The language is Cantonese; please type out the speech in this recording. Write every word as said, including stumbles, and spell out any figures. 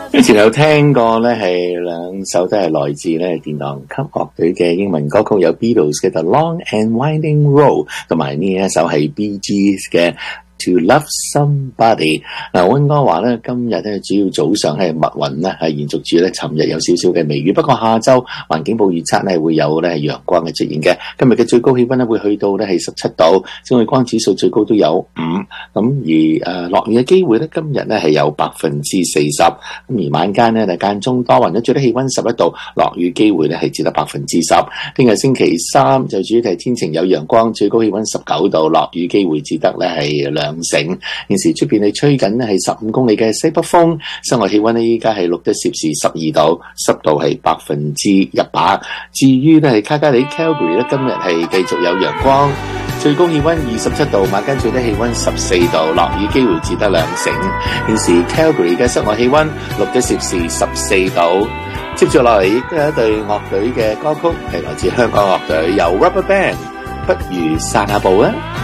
之前有聽過咧，係兩首都係來自咧殿堂級樂隊嘅英文歌曲，有 Beatles 嘅 The Long and Winding Road， 同埋呢一首係 Bee Gees 嘅To Love Somebody。嗱，溫哥華咧今日咧主要早上係密雲咧，係延續住咧尋日有少少嘅微雨，不過下晝環境部預測咧會有咧陽光嘅出現嘅。今日嘅最高氣溫咧會去到咧係十七度，紫外光指數最高都有五。咁而誒落雨嘅機會咧今日咧係有百分之四十。咁而晚間咧就間中多雲咧，最低氣溫十一度，落雨機會咧係只得百分之十。聽日星期三就主要係天晴有陽光，最高氣溫十九度，落雨機會只得咧係兩成。現時出邊係吹緊咧係十五公里嘅西北風，室外氣溫咧依家係錄得攝氏十二度，濕度係百分之一百。至於咧係卡加里 Calgary 咧，今日係繼續有陽光，最高氣溫二十七度，晚間最低氣溫十四度，落雨機會只得兩成。現時 Calgary 嘅室外氣溫錄得攝氏十四度。接住落嚟亦都有一隊樂隊嘅歌曲，係來自香港樂隊由 Rubberband，不如散下步啊！